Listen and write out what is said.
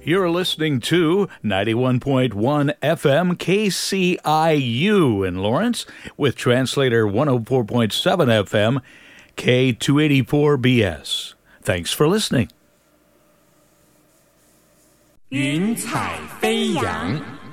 You're listening to 91.1 FM KCIU in Lawrence with translator 104.7 FM K284BS. Thanks for listening. 云彩飞扬